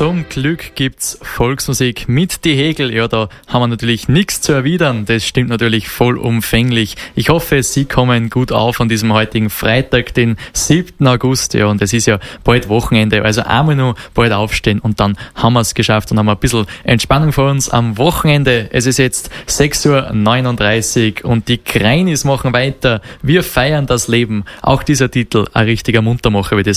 Zum Glück gibt's Volksmusik mit die Hegel. Ja, da haben wir natürlich nichts zu erwidern. Das stimmt natürlich vollumfänglich. Ich hoffe, Sie kommen gut auf an diesem heutigen Freitag, den 7. August. Ja, und es ist ja bald Wochenende. Also einmal noch bald aufstehen und dann haben wir es geschafft und haben ein bisschen Entspannung vor uns am Wochenende. Es ist jetzt 6:39 Uhr und die Kreinis machen weiter. Wir feiern das Leben. Auch dieser Titel ein richtiger Muntermacher, wie das